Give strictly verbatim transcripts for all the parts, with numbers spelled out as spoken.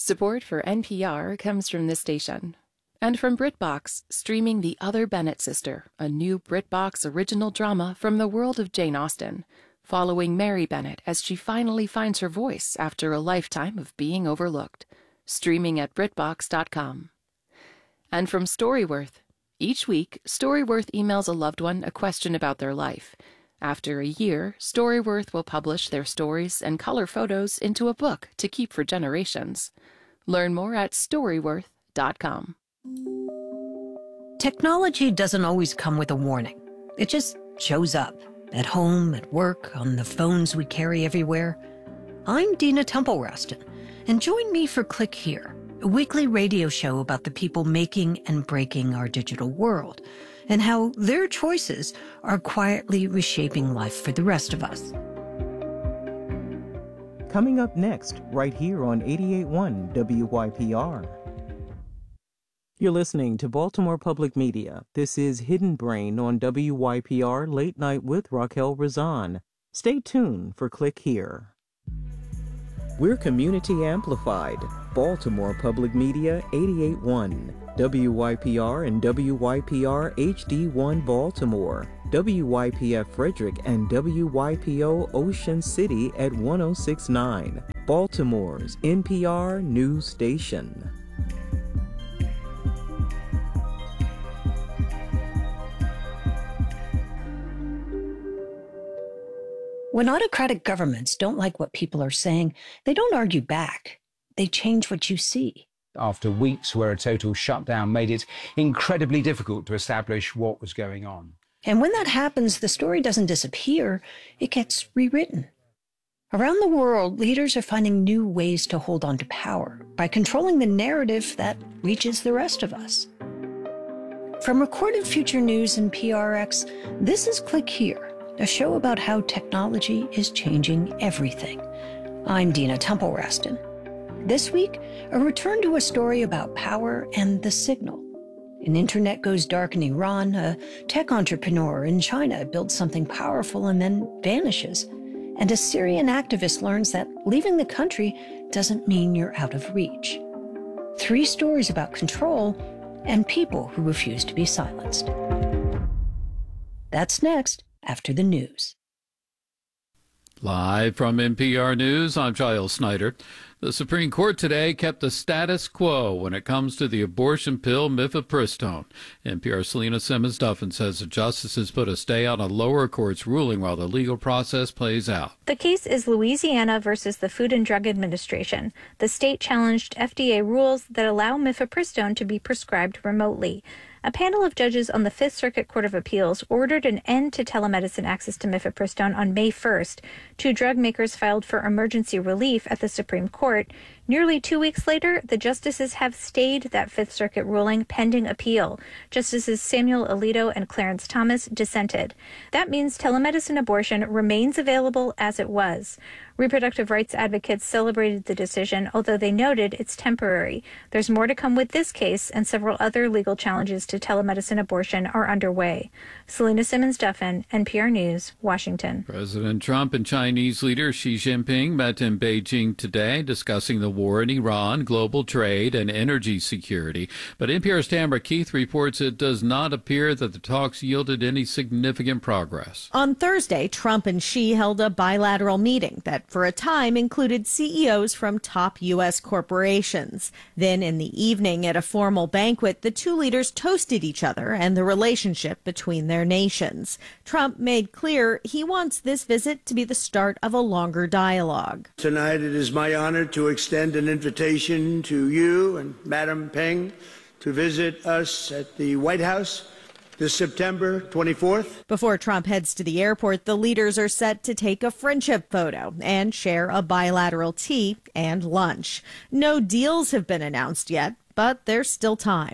Support for N P R comes from this station. And from BritBox, streaming The Other Bennett Sister, a new BritBox original drama from the world of Jane Austen, following Mary Bennett as she finally finds her voice after a lifetime of being overlooked. Streaming at Britbox dot com. And from Storyworth. Each week, Storyworth emails a loved one a question about their life. After a year, Storyworth will publish their stories and color photos into a book to keep for generations. Learn more at Storyworth dot com. Technology doesn't always come with a warning. It just shows up, at home, at work, on the phones we carry everywhere. I'm Dina Temple-Raston, and join me for Click Here, a weekly radio show about the people making and breaking our digital world, and how their choices are quietly reshaping life for the rest of us. Coming up next, right here on eighty-eight point one W Y P R. You're listening to Baltimore Public Media. This is Hidden Brain on W Y P R Late Night with Raquel Razan. Stay tuned for Click Here. We're community amplified. Baltimore Public Media eighty-eight point one. W Y P R and W Y P R H D one Baltimore, W Y P F Frederick and W Y P O Ocean City at one oh six point nine, Baltimore's N P R news station. When autocratic governments don't like what people are saying, they don't argue back. They change what you see. After weeks where a total shutdown made it incredibly difficult to establish what was going on. And when that happens, the story doesn't disappear, it gets rewritten. Around the world, leaders are finding new ways to hold on to power by controlling the narrative that reaches the rest of us. From Recorded Future News and P R X, this is Click Here, a show about how technology is changing everything. I'm Dina Temple-Raston. This week, a return to a story about power and the signal. An internet goes dark in Iran, a tech entrepreneur in China builds something powerful and then vanishes. And a Syrian activist learns that leaving the country doesn't mean you're out of reach. Three stories about control and people who refuse to be silenced. That's next, after the news. Live from N P R News, I'm Giles Snyder. The Supreme Court today kept the status quo when it comes to the abortion pill mifepristone. N P R's Selena Simmons-Duffin says the justices put a stay on a lower court's ruling while the legal process plays out. The case is Louisiana versus the Food and Drug Administration. The state challenged F D A rules that allow mifepristone to be prescribed remotely. A panel of judges on the Fifth Circuit Court of Appeals ordered an end to telemedicine access to mifepristone on May first. Two drug makers filed for emergency relief at the Supreme Court. Nearly two weeks later, the justices have stayed that Fifth Circuit ruling pending appeal. Justices Samuel Alito and Clarence Thomas dissented. That means telemedicine abortion remains available as it was. Reproductive rights advocates celebrated the decision, although they noted it's temporary. There's more to come with this case, and several other legal challenges to telemedicine abortion are underway. Selena Simmons-Duffin, N P R News, Washington. President Trump and Chinese leader Xi Jinping met in Beijing today, discussing the war in Iran, global trade, and energy security. But N P R's Tamara Keith reports it does not appear that the talks yielded any significant progress. On Thursday, Trump and Xi held a bilateral meeting that for a time included C E Os from top U S corporations. Then in the evening at a formal banquet, the two leaders toasted each other and the relationship between their nations. Trump made clear he wants this visit to be the start of a longer dialogue. Tonight it is my honor to extend an invitation to you and Madam Peng to visit us at the White House this September twenty-fourth. Before Trump heads to the airport, the leaders are set to take a friendship photo and share a bilateral tea and lunch. No deals have been announced yet, but there's still time.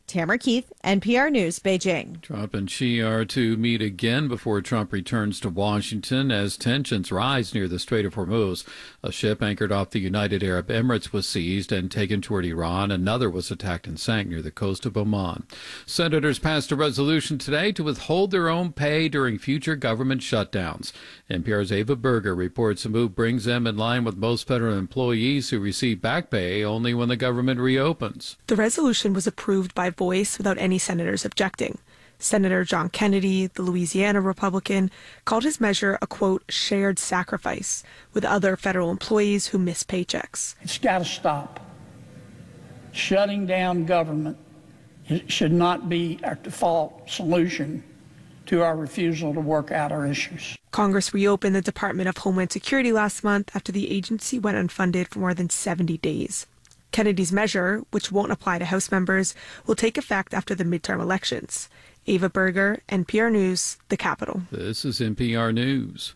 Tamara Keith, N P R News, Beijing. Trump and Xi are to meet again before Trump returns to Washington as tensions rise near the Strait of Hormuz. A ship anchored off the United Arab Emirates was seized and taken toward Iran. Another was attacked and sank near the coast of Oman. Senators passed a resolution today to withhold their own pay during future government shutdowns. N P R's Ava Berger reports the move brings them in line with most federal employees who receive back pay only when the government reopens. The resolution was approved by voice without any senators objecting. Senator John Kennedy, the Louisiana Republican, called his measure a, quote, shared sacrifice with other federal employees who miss paychecks. It's got to stop. Shutting down government should not be our default solution to our refusal to work out our issues. Congress reopened the Department of Homeland Security last month after the agency went unfunded for more than seventy days. Kennedy's measure, which won't apply to House members, will take effect after the midterm elections. Ava Berger, N P R News, the Capitol. This is N P R News.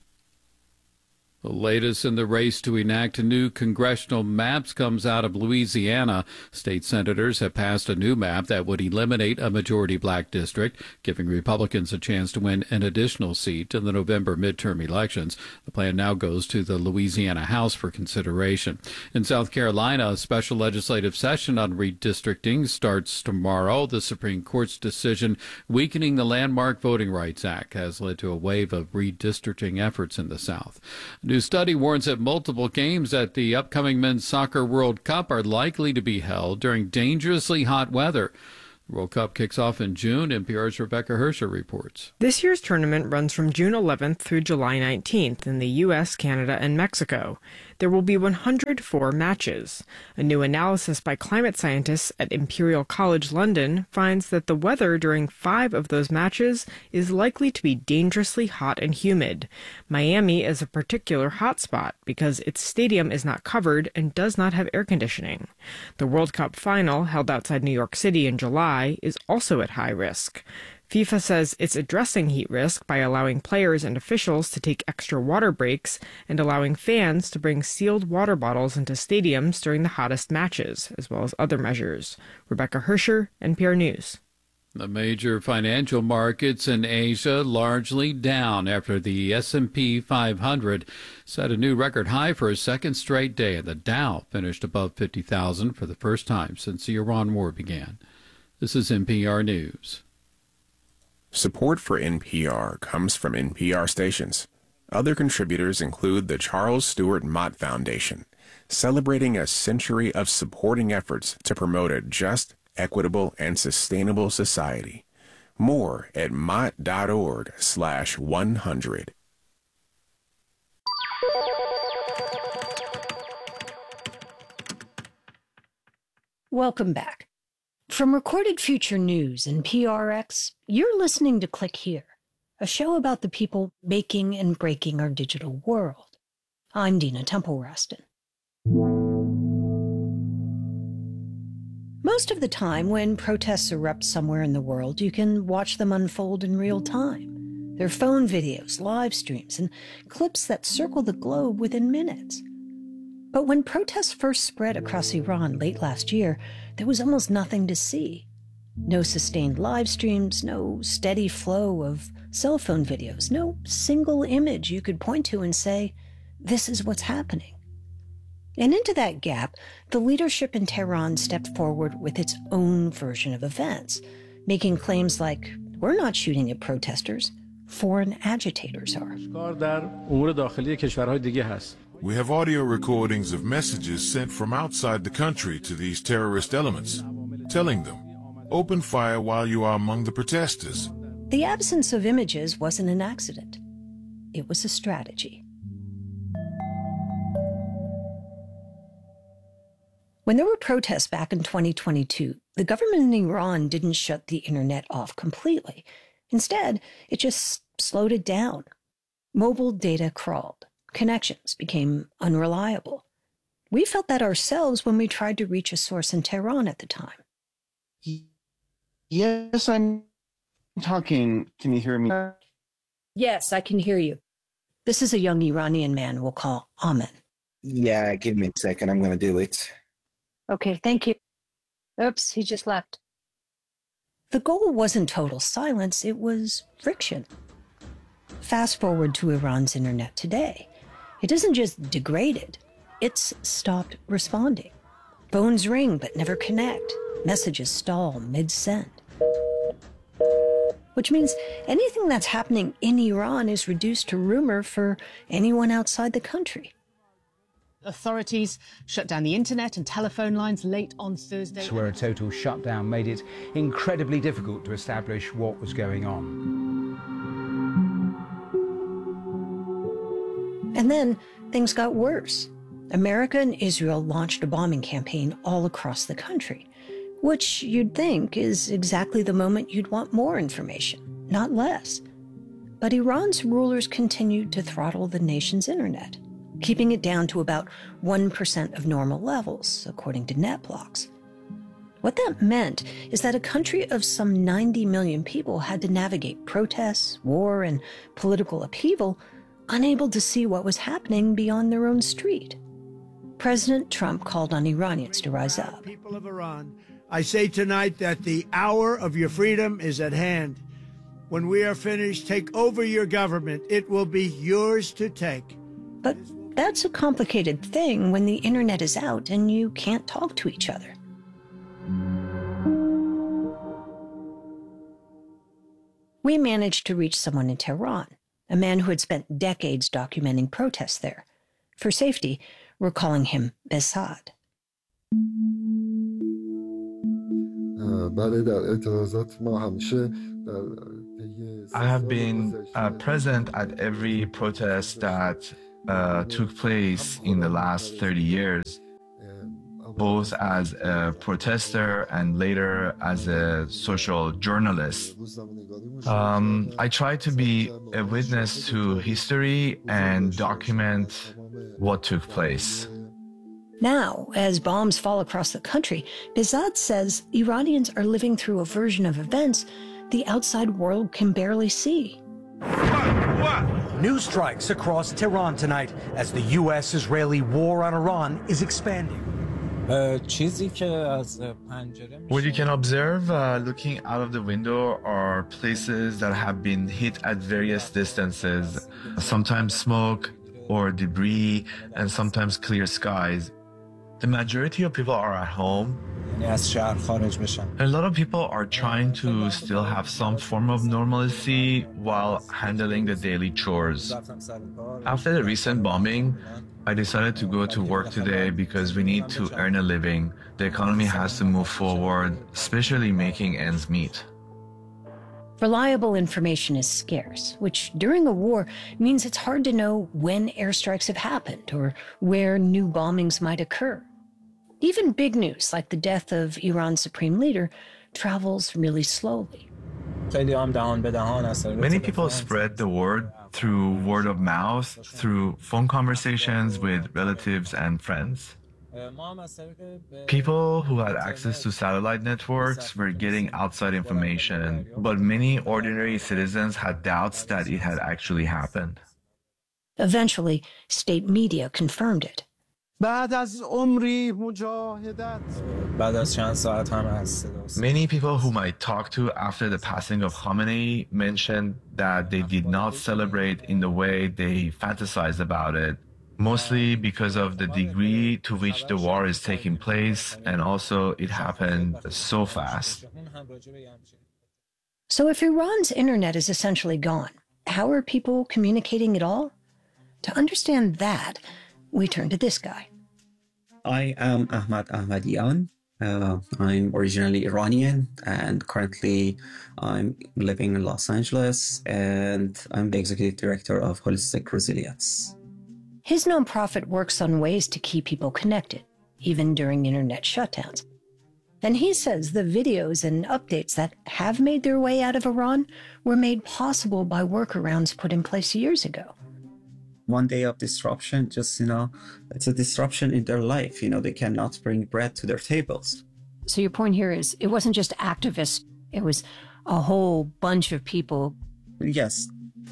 The latest in the race to enact new congressional maps comes out of Louisiana. State senators have passed a new map that would eliminate a majority black district, giving Republicans a chance to win an additional seat in the November midterm elections. The plan now goes to the Louisiana House for consideration. In South Carolina, a special legislative session on redistricting starts tomorrow. The Supreme Court's decision weakening the landmark Voting Rights Act has led to a wave of redistricting efforts in the South. A new study warns that multiple games at the upcoming Men's Soccer World Cup are likely to be held during dangerously hot weather. The World Cup kicks off in June. N P R's Rebecca Hersher reports. This year's tournament runs from June eleventh through July nineteenth in the U S, Canada, and Mexico. There will be one hundred four matches. A new analysis by climate scientists at Imperial College London finds that the weather during five of those matches is likely to be dangerously hot and humid. Miami is a particular hotspot because its stadium is not covered and does not have air conditioning. The World Cup final, held outside New York City in July, is also at high risk. FIFA says it's addressing heat risk by allowing players and officials to take extra water breaks and allowing fans to bring sealed water bottles into stadiums during the hottest matches, as well as other measures. Rebecca Hersher, N P R News. The major financial markets in Asia largely down after the S and P five hundred set a new record high for a second straight day, and the Dow finished above fifty thousand for the first time since the Iran war began. This is N P R News. Support for N P R comes from N P R stations. Other contributors include the Charles Stewart Mott Foundation, celebrating a century of supporting efforts to promote a just, equitable, and sustainable society. More at mott.org slash 100. Welcome back. From Recorded Future News and P R X, you're listening to Click Here, a show about the people making and breaking our digital world. I'm Dina Temple-Raston. Most of the time, when protests erupt somewhere in the world, you can watch them unfold in real time. There are phone videos, live streams, and clips that circle the globe within minutes. But when protests first spread across Iran late last year, there was almost nothing to see. No sustained live streams, no steady flow of cell phone videos, no single image you could point to and say, this is what's happening. And into that gap, the leadership in Tehran stepped forward with its own version of events, making claims like, we're not shooting at protesters, foreign agitators are. We have audio recordings of messages sent from outside the country to these terrorist elements, telling them, open fire while you are among the protesters. The absence of images wasn't an accident. It was a strategy. When there were protests back in twenty twenty-two, the government in Iran didn't shut the internet off completely. Instead, it just slowed it down. Mobile data crawled. Connections became unreliable. We felt that ourselves when we tried to reach a source in Tehran at the time. Yes, I'm talking. Can you hear me? Yes, I can hear you. This is a young Iranian man we'll call Amen. Yeah, give me a second. I'm going to do it. Okay, thank you. Oops, he just left. The goal wasn't total silence, it was friction. Fast forward to Iran's internet today. It isn't just degraded, it's stopped responding. Phones ring but never connect. Messages stall mid-send. Which means anything that's happening in Iran is reduced to rumor for anyone outside the country. Authorities shut down the internet and telephone lines late on Thursday. Where a total shutdown made it incredibly difficult to establish what was going on. And then things got worse. America and Israel launched a bombing campaign all across the country, which you'd think is exactly the moment you'd want more information, not less. But Iran's rulers continued to throttle the nation's internet, keeping it down to about one percent of normal levels, according to NetBlocks. What that meant is that a country of some ninety million people had to navigate protests, war, and political upheaval, unable to see what was happening beyond their own street. President Trump called on Iranians to rise up. People of Iran, I say tonight that the hour of your freedom is at hand. When we are finished, take over your government. It will be yours to take. But that's a complicated thing when the internet is out and you can't talk to each other. We managed to reach someone in Tehran, a man who had spent decades documenting protests there. For safety, we're calling him Behzad. I have been uh, present at every protest that uh, took place in the last thirty years, both as a protester and later as a social journalist. Um, I try to be a witness to history and document what took place. Now, as bombs fall across the country, Behzad says Iranians are living through a version of events the outside world can barely see. News strikes across Tehran tonight as the U S-Israeli war on Iran is expanding. What you can observe uh, looking out of the window are places that have been hit at various distances, sometimes smoke or debris, and sometimes clear skies. The majority of people are at home. A lot of people are trying to still have some form of normalcy while handling the daily chores. After the recent bombing, I decided to go to work today because we need to earn a living. The economy has to move forward, especially making ends meet. Reliable information is scarce, which during a war means it's hard to know when airstrikes have happened or where new bombings might occur. Even big news like the death of Iran's supreme leader travels really slowly. Many people spread the word through word of mouth, through phone conversations with relatives and friends. People who had access to satellite networks were getting outside information, but many ordinary citizens had doubts that it had actually happened. Eventually, state media confirmed it. Many people whom I talked to after the passing of Khamenei mentioned that they did not celebrate in the way they fantasized about it, mostly because of the degree to which the war is taking place, and also it happened so fast. So if Iran's internet is essentially gone, how are people communicating at all? To understand that, we turn to this guy. I am Ahmad Ahmadian. Uh, I'm originally Iranian, and currently I'm living in Los Angeles, and I'm the executive director of Holistic Resilience. His nonprofit works on ways to keep people connected, even during internet shutdowns. And he says the videos and updates that have made their way out of Iran were made possible by workarounds put in place years ago. One day of disruption, just, you know, it's a disruption in their life. You know, they cannot bring bread to their tables. So your point here is it wasn't just activists, it was a whole bunch of people. Yes.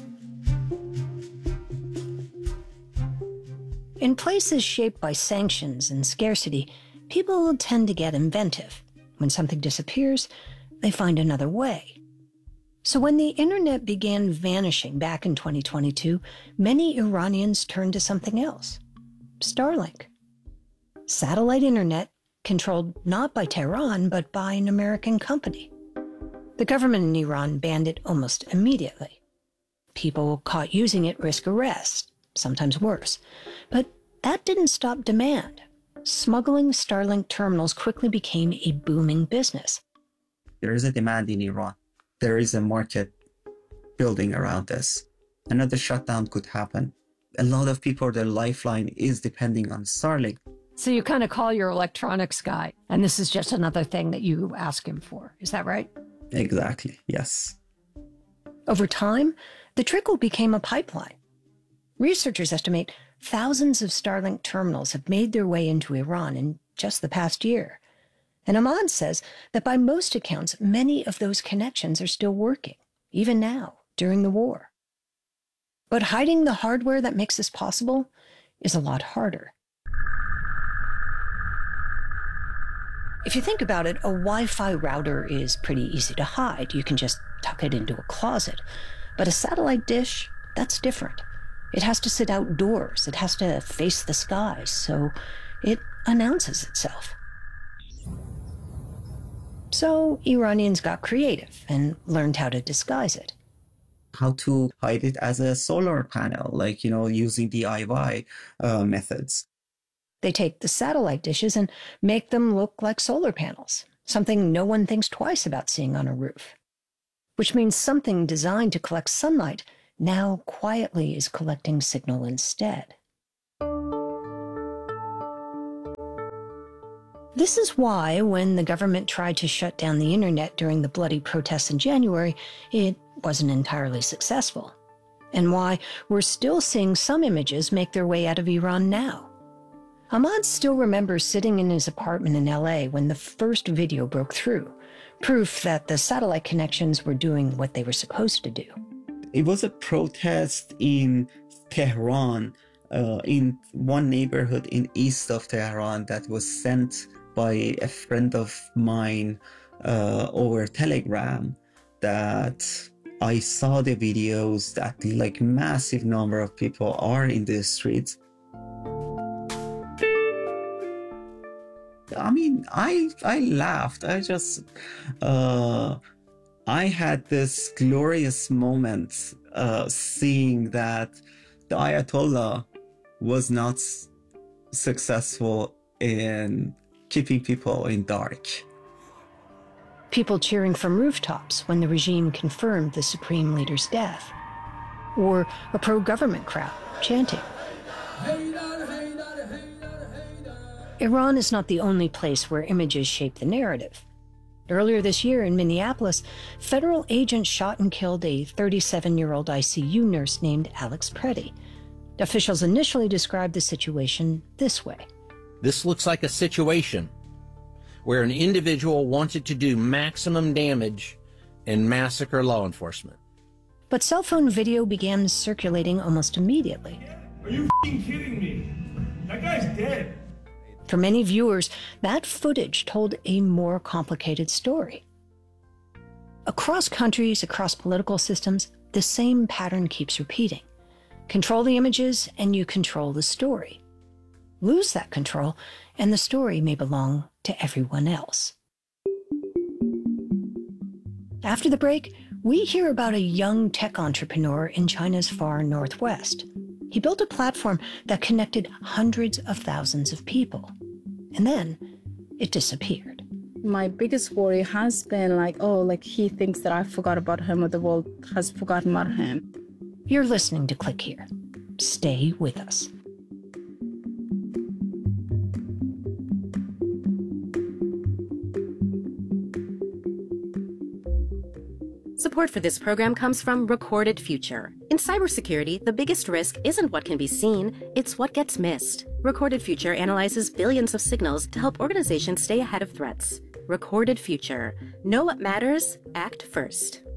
In places shaped by sanctions and scarcity, people tend to get inventive. When something disappears, they find another way. So when the internet began vanishing back in twenty twenty-two, many Iranians turned to something else. Starlink. Satellite internet controlled not by Tehran, but by an American company. The government in Iran banned it almost immediately. People caught using it risk arrest, sometimes worse. But that didn't stop demand. Smuggling Starlink terminals quickly became a booming business. There is a demand in Iran. There is a market building around this. Another shutdown could happen. A lot of people, their lifeline is depending on Starlink. So you kind of call your electronics guy, and this is just another thing that you ask him for. Is that right? Exactly, yes. Over time, the trickle became a pipeline. Researchers estimate thousands of Starlink terminals have made their way into Iran in just the past year. And Ahmad says that by most accounts, many of those connections are still working, even now, during the war. But hiding the hardware that makes this possible is a lot harder. If you think about it, a Wi-Fi router is pretty easy to hide. You can just tuck it into a closet. But a satellite dish, that's different. It has to sit outdoors. It has to face the skies, so it announces itself. So Iranians got creative and learned how to disguise it. How to hide it as a solar panel, like, you know, using D I Y uh, methods. They take the satellite dishes and make them look like solar panels, something no one thinks twice about seeing on a roof. Which means something designed to collect sunlight now quietly is collecting signal instead. This is why, when the government tried to shut down the internet during the bloody protests in January, it wasn't entirely successful. And why we're still seeing some images make their way out of Iran now. Ahmad still remembers sitting in his apartment in L A when the first video broke through, proof that the satellite connections were doing what they were supposed to do. It was a protest in Tehran, uh, in one neighborhood in east of Tehran that was sent by a friend of mine uh, over Telegram, that I saw the videos that like massive number of people are in the streets. I mean, I I laughed. I just, uh, I had this glorious moment uh, seeing that the Ayatollah was not s- successful in keeping people in dark. People cheering from rooftops when the regime confirmed the supreme leader's death. Or a pro-government crowd chanting. Iran is not the only place where images shape the narrative. Earlier this year in Minneapolis, federal agents shot and killed a thirty-seven-year-old I C U nurse named Alex Preddy. Officials initially described the situation this way. This looks like a situation where an individual wanted to do maximum damage and massacre law enforcement. But cell phone video began circulating almost immediately. Are you f***ing kidding me? That guy's dead. For many viewers, that footage told a more complicated story. Across countries, across political systems, the same pattern keeps repeating. Control the images and you control the story. Lose that control and the story may belong to everyone else. After the break, we hear about a young tech entrepreneur in China's far northwest. He built a platform that connected hundreds of thousands of people. And then it disappeared. My biggest worry has been like, oh, like he thinks that I forgot about him or the world has forgotten about him. You're listening to Click Here. Stay with us. Support for this program comes from Recorded Future. In cybersecurity, the biggest risk isn't what can be seen, it's what gets missed. Recorded Future analyzes billions of signals to help organizations stay ahead of threats. Recorded Future. Know what matters, act first.